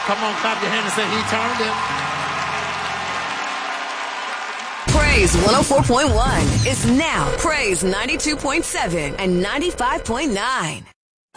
Come on, clap your hand and say he turned it. Praise 104.1 is now Praise 92.7 and 95.9.